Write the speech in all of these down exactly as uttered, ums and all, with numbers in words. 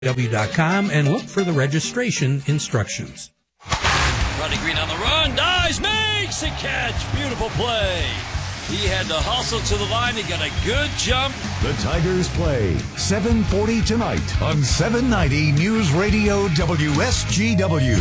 w dot com and look for the registration instructions. Ronnie Green on the run, dives, makes a catch. Beautiful play. He had to hustle to the line. He got a good jump. The Tigers play seven forty tonight on seven ninety News Radio W S G W.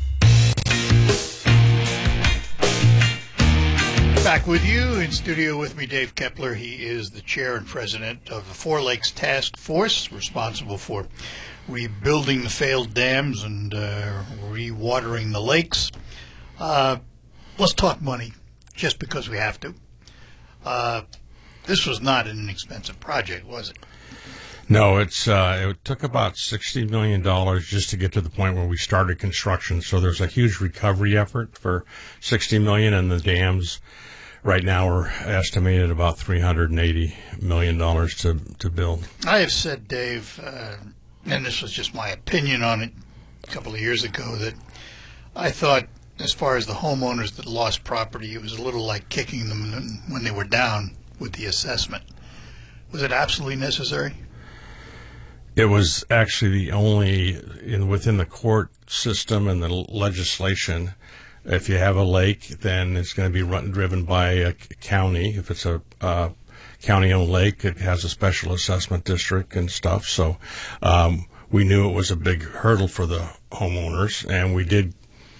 Back with you in studio with me, Dave Kepler. He is the chair and president of the Four Lakes Task Force, responsible for rebuilding the failed dams and uh, re-watering the lakes. Uh, let's talk money, just because we have to. Uh, this was not an inexpensive project, was it? No, it's uh, it took about sixty million dollars just to get to the point where we started construction. So there's a huge recovery effort for sixty million dollars, and the dams right now are estimated about three hundred eighty million dollars to, to build. I have said, Dave, uh, and this was just my opinion on it a couple of years ago, that I thought as far as the homeowners that lost property, it was a little like kicking them when they were down with the assessment. Was it absolutely necessary? It was actually the only, in, within the court system and the legislation, if you have a lake, then it's going to be run, driven by a county. If it's a uh, county-owned lake, it has a special assessment district and stuff. So um, we knew it was a big hurdle for the homeowners, and we did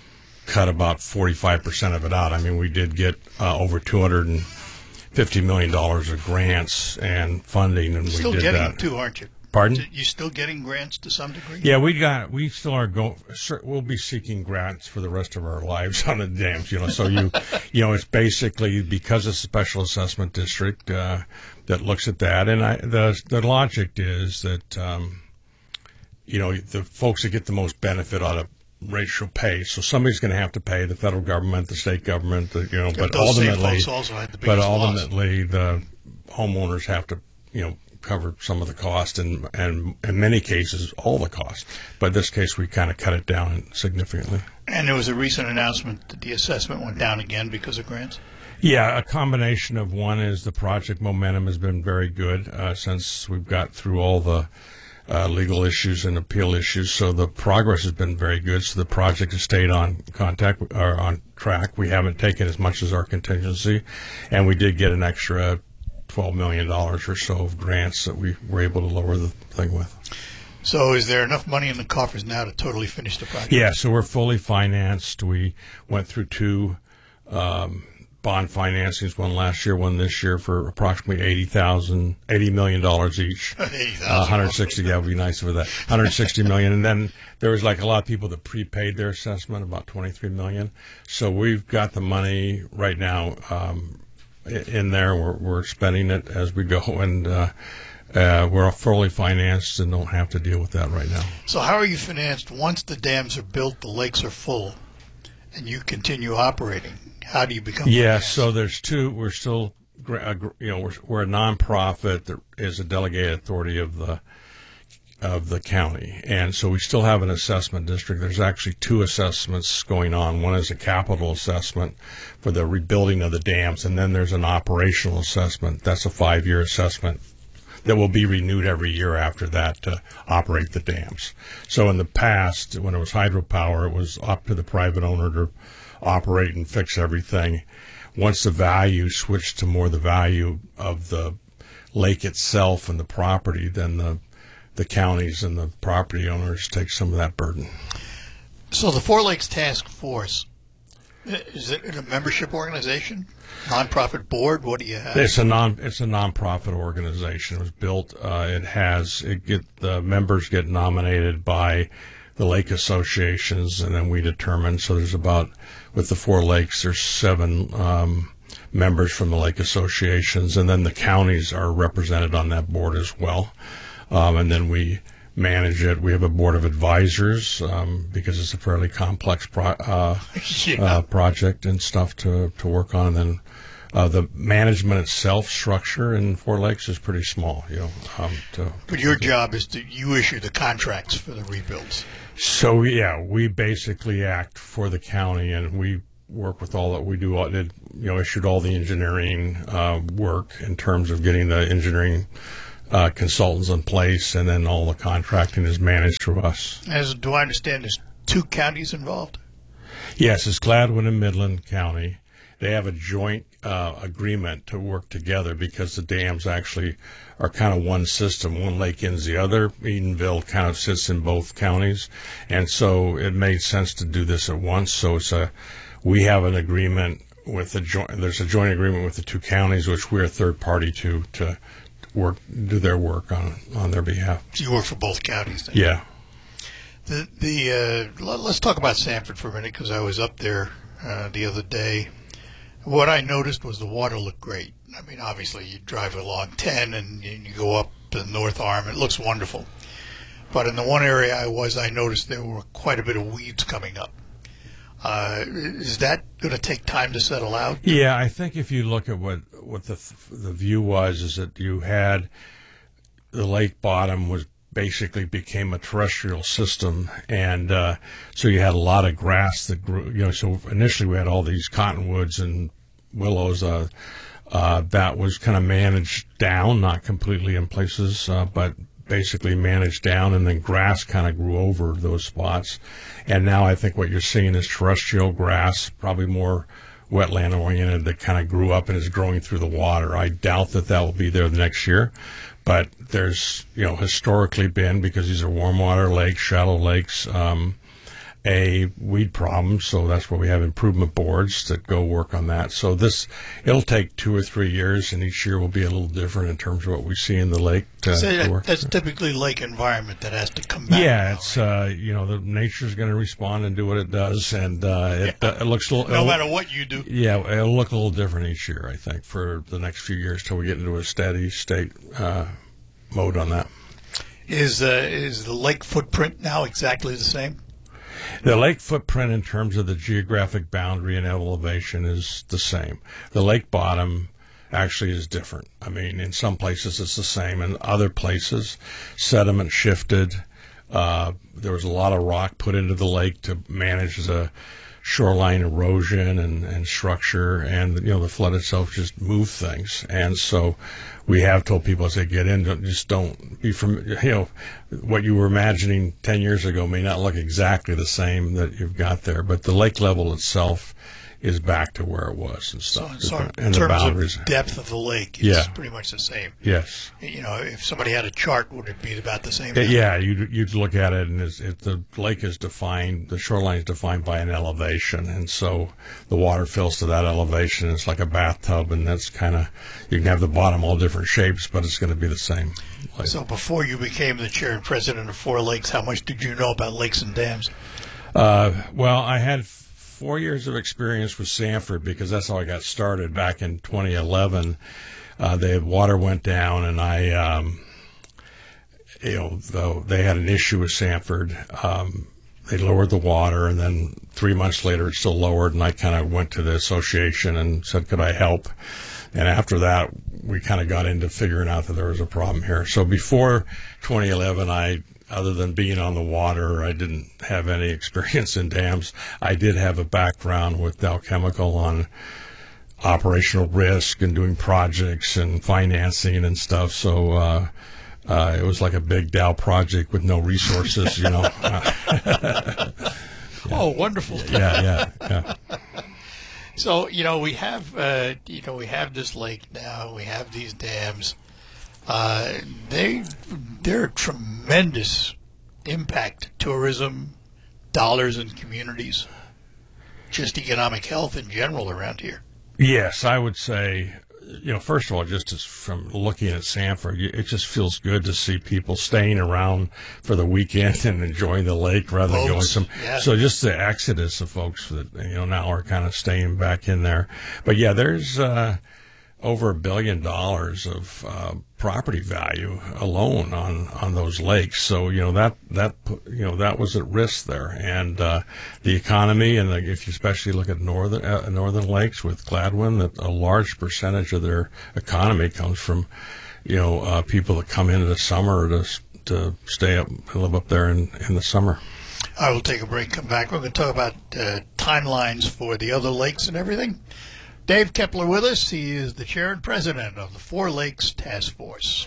cut about forty-five percent of it out. I mean, we did get uh, over two hundred fifty million dollars of grants and funding, and Still we did getting that. too, aren't you? Pardon? You still getting grants to some degree? Yeah, we got. We still are going. We'll be seeking grants for the rest of our lives on the dams. You know, so you, you know, it's basically because it's a special assessment district uh, that looks at that, and I, the the logic is that, um, you know, the folks that get the most benefit out of racial pay. So somebody's going to have to pay, the federal government, the state government, the, you know, Yeah, but those same ultimately, folks also had the but biggest loss. ultimately the homeowners have to, you know, cover some of the cost, and, and in many cases, all the cost. But in this case, we kind of cut it down significantly. And there was a recent announcement that the assessment went down again because of grants? Yeah, a combination of one is the project momentum has been very good uh, since we've got through all the uh, legal issues and appeal issues. So the progress has been very good. So the project has stayed on contact or on track. We haven't taken as much as our contingency, and we did get an extra twelve million dollars or so of grants that we were able to lower the thing with. So is there enough money in the coffers now to totally finish the project? Yeah, so we're fully financed. We went through two um, bond financings, one last year, one this year, for approximately eighty thousand, eighty million dollars each. eighty thousand. Uh, one hundred sixty, yeah, would be nice for that. one hundred sixty million, and then there was like a lot of people that prepaid their assessment, about twenty-three million. So we've got the money right now um, in there. We're, we're spending it as we go, and uh, uh, we're fully financed and don't have to deal with that right now. So how are you financed once the dams are built, the lakes are full, and you continue operating? How do you become Yeah, financed? so there's two. We're still, uh, you know, we're, we're a nonprofit that is a delegated authority of the of the county, and so we still have an assessment district. There's actually two assessments going on. One is a capital assessment for the rebuilding of the dams, and then there's an operational assessment. That's a five-year assessment that will be renewed every year after that to operate the dams. So in the past, when it was hydropower, it was up to the private owner to operate and fix everything. Once the value switched to more the value of the lake itself and the property, then the the counties and the property owners take some of that burden. So the Four Lakes Task Force, is it a membership organization? Nonprofit board? What do you have? It's a non it's a nonprofit organization. It was built. Uh, it has it get the members get nominated by the lake associations, and then we determine. So there's about, with the Four Lakes, there's seven um, members from the lake associations, and then the counties are represented on that board as well. Um, and then we manage it. We have a board of advisors um, because it's a fairly complex pro- uh, Yeah. uh, project and stuff to to work on. And then uh, the management itself, structure in Four Lakes is pretty small. You know, um, to, But your job is to you issue the contracts for the rebuilds. So yeah, we basically act for the county, and we work with all that we do. All, did, you know, issued all the engineering uh, work in terms of getting the engineering uh, consultants in place, and then all the contracting is managed through us. As do I understand, there's two counties involved? Yes, it's Gladwin and Midland County. They have a joint uh, agreement to work together because the dams actually are kind of one system. One lake ends the other. Edenville kind of sits in both counties, and so it made sense to do this at once. So it's a we have an agreement with the joint. There's a joint agreement with the two counties, which we're a third party to to work do their work on on their behalf. So you work for both counties, then? Yeah. The the uh, let's talk about Sanford for a minute, because I was up there uh, the other day. What I noticed was the water looked great. I mean, obviously, you drive along ten and you go up the North Arm. It looks wonderful. But in the one area I was, I noticed there were quite a bit of weeds coming up. Uh, is that going to take time to settle out? Yeah, I think if you look at what what the the view was, is that you had the lake bottom was basically became a terrestrial system, and uh, so you had a lot of grass that grew. You know, so initially we had all these cottonwoods and willows. Uh, uh, that was kind of managed down, not completely in places, uh, but basically managed down, and then grass kind of grew over those spots. And now I think what you're seeing is terrestrial grass, probably more wetland oriented, that kind of grew up and is growing through the water. I doubt that that will be there the next year, but there's, you know, historically been, because these are warm water lakes, shallow lakes, um, a weed problem. So that's where we have improvement boards that go work on that. So this, it'll take two or three years, and each year will be a little different in terms of what we see in the lake. To, so that, to work. That's typically lake environment that has to come back. Yeah, now, it's right? uh, you know, the nature's going to respond and do what it does, and uh, it, Yeah. uh, it looks a little, no matter what you do. Yeah, it'll look a little different each year, I think, for the next few years till we get into a steady state uh, mode on that. Is uh, is the lake footprint now exactly the same? The lake footprint in terms of the geographic boundary and elevation is the same. The lake bottom actually is different. I mean, in some places it's the same. In other places, sediment shifted. Uh, there was a lot of rock put into the lake to manage the shoreline erosion and, and structure, and, you know, the flood itself just moved things. And so we have told people as they get in, don't, just don't be from, you know, what you were imagining ten years ago may not look exactly the same that you've got there, but the lake level itself is back to where it was and So, stuff. so and in the terms boundaries. of depth of the lake, it's Yeah. pretty much the same. Yes. You know, if somebody had a chart, would it be about the same? Uh, Yeah, you'd, you'd look at it, and it's, it, the lake is defined, the shoreline is defined by an elevation, and so the water fills to that elevation. It's like a bathtub, and that's kind of, you can have the bottom all different shapes, but it's going to be the same. Like, So before you became the chair and president of Four Lakes, how much did you know about lakes and dams? uh, well, I had four years of experience with Sanford, because that's how I got started back in twenty eleven. Uh, the water went down, and I, um, you know, though they had an issue with Sanford. Um, they lowered the water, and then three months later it still lowered, and I kind of went to the association and said, could I help? And after that, we kind of got into figuring out that there was a problem here. So before twenty eleven, I, other than being on the water, I didn't have any experience in dams. I did have a background with Dow Chemical on operational risk and doing projects and financing and stuff. So uh, uh, it was like a big Dow project with no resources, you know. Oh, wonderful. yeah, yeah, yeah. So, you know, we have, uh, you know, we have this lake now. We have these dams. Uh, they, they're a tremendous impact to tourism, dollars in communities, just economic health in general around here. Yes, I would say, you know, first of all, just as from looking at Sanford, it just feels good to see people staying around for the weekend and enjoying the lake rather than going Boats, some. yeah. So just the exodus of folks that, you know, now are kind of staying back in there. But yeah, there's uh, over a billion dollars of uh, property value alone on, on those lakes. So, you know, that, that, you know, that was at risk there. And, uh, the economy, and like, if you especially look at northern, uh, northern lakes with Gladwin, that a large percentage of their economy comes from, you know, uh, people that come in in the summer to, to stay up and live up there in, in the summer. I will take a break, come back. We're going to talk about uh, timelines for the other lakes and everything. Dave Kepler with us. He is the chair and president of the Four Lakes Task Force.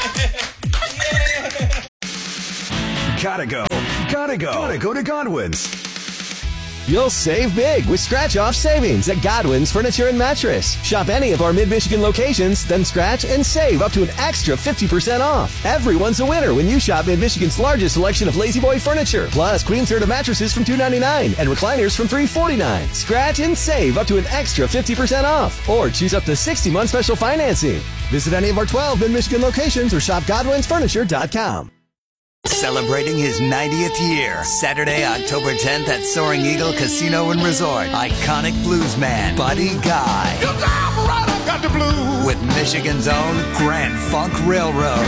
Gotta go. Gotta go. Gotta go to Godwin's. You'll save big with scratch-off savings at Godwin's Furniture and Mattress. Shop any of our mid-Michigan locations, then scratch and save up to an extra fifty percent off. Everyone's a winner when you shop mid-Michigan's largest selection of Lazy Boy furniture, plus Queen Serta mattresses from two ninety-nine and recliners from three forty-nine. Scratch and save up to an extra fifty percent off, or choose up to sixty month special financing. Visit any of our twelve mid-Michigan locations or shop godwins furniture dot com. Celebrating his ninetieth year, Saturday, October tenth at Soaring Eagle Casino and Resort. Iconic bluesman Buddy Guy. Got the blues. With Michigan's own Grand Funk Railroad.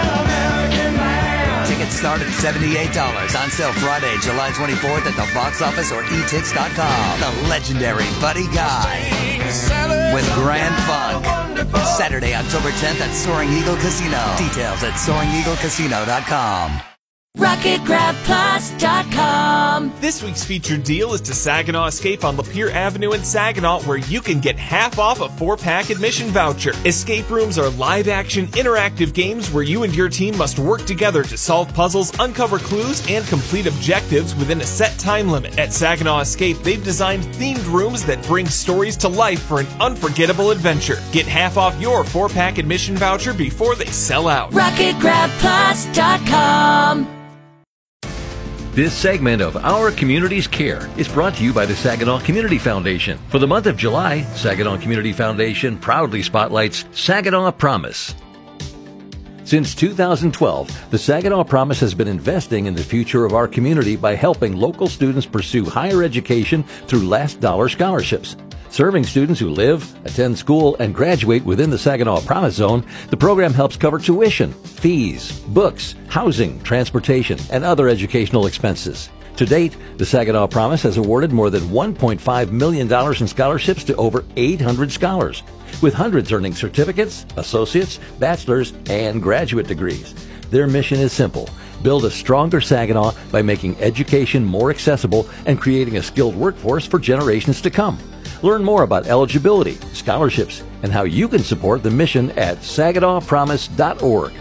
Tickets start at seventy-eight dollars. On sale Friday, July twenty-fourth at the box office or e tix dot com. The legendary Buddy Guy with Grand Funk. Saturday, October tenth at Soaring Eagle Casino. Details at soaring eagle casino dot com. rocket grab plus dot com. This week's featured deal is to Saginaw Escape on Lapeer Avenue in Saginaw, where you can get half off a four-pack admission voucher. Escape rooms are live-action, interactive games where you and your team must work together to solve puzzles, uncover clues, and complete objectives within a set time limit. At Saginaw Escape, they've designed themed rooms that bring stories to life for an unforgettable adventure. Get half off your four-pack admission voucher before they sell out. rocket grab plus dot com. This segment of Our Community's Care is brought to you by the Saginaw Community Foundation. For the month of July, Saginaw Community Foundation proudly spotlights Saginaw Promise. Since two thousand twelve, the Saginaw Promise has been investing in the future of our community by helping local students pursue higher education through last dollar scholarships. Serving students who live, attend school, and graduate within the Saginaw Promise Zone, the program helps cover tuition, fees, books, housing, transportation, and other educational expenses. To date, the Saginaw Promise has awarded more than one point five million dollars in scholarships to over eight hundred scholars, with hundreds earning certificates, associates, bachelor's, and graduate degrees. Their mission is simple: build a stronger Saginaw by making education more accessible and creating a skilled workforce for generations to come. Learn more about eligibility, scholarships, and how you can support the mission at saginaw promise dot org.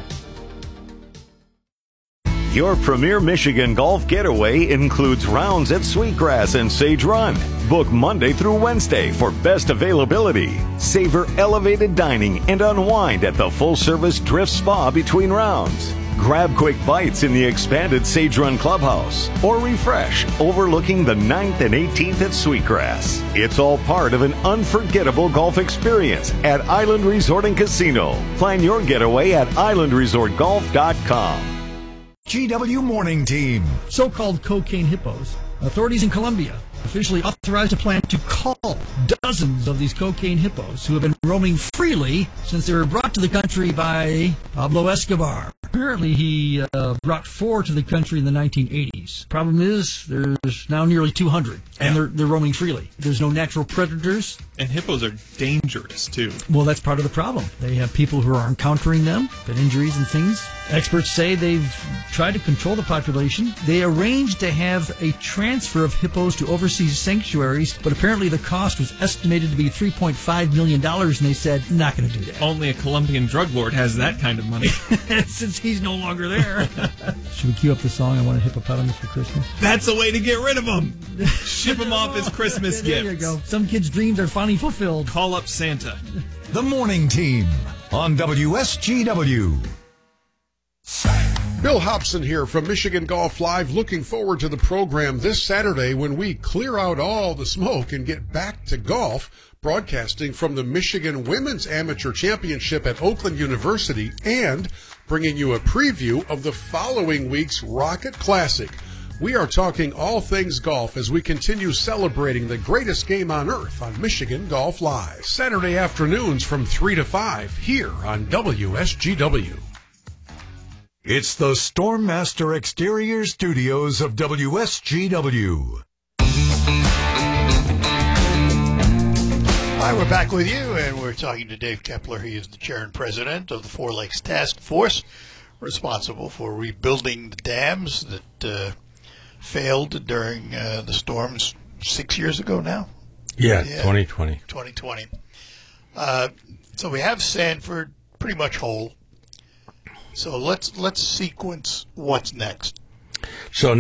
Your premier Michigan golf getaway includes rounds at Sweetgrass and Sage Run. Book Monday through Wednesday for best availability. Savor elevated dining and unwind at the full-service Drift Spa between rounds. Grab quick bites in the expanded Sage Run Clubhouse, or refresh overlooking the ninth and eighteenth at Sweetgrass. It's all part of an unforgettable golf experience at Island Resort and Casino. Plan your getaway at island resort golf dot com. G W Morning Team. So-called cocaine hippos. Authorities in Colombia officially authorized a plan to cull dozens of these cocaine hippos who have been roaming freely since they were brought to the country by Pablo Escobar. Apparently, he uh, brought four to the country in the nineteen eighties. Problem is, there's now nearly two hundred, and they're, they're roaming freely. There's no natural predators. And hippos are dangerous, too. Well, that's part of the problem. They have people who are encountering them, got injuries and things. Experts say they've tried to control the population. They arranged to have a transfer of hippos to overseas sanctuaries, but apparently the cost was estimated to be three point five million dollars, and they said, not going to do that. Only a Colombian drug lord has that kind of money. Since he's no longer there. Should we cue up the song, I Want a Hippopotamus for Christmas? That's a way to get rid of them. Ship them off as Christmas there gifts. There you go. Some kids' dreams are finally fulfilled. Call up Santa. The Morning Team on W S G W. Bill Hobson here from Michigan Golf Live, looking forward to the program this Saturday when we clear out all the smoke and get back to golf, broadcasting from the Michigan Women's Amateur Championship at Oakland University and bringing you a preview of the following week's Rocket Classic. We are talking all things golf as we continue celebrating the greatest game on earth on Michigan Golf Live. Saturday afternoons from three to five here on W S G W. It's the Stormmaster Exterior Studios of W S G W. Hi, we're back with you, and we're talking to Dave Kepler. He is the chair and president of the Four Lakes Task Force, responsible for rebuilding the dams that uh, failed during uh, the storms six years ago now. Yeah, yeah. twenty twenty. twenty twenty. Uh, so we have Sanford pretty much whole. So let's let's sequence what's next. So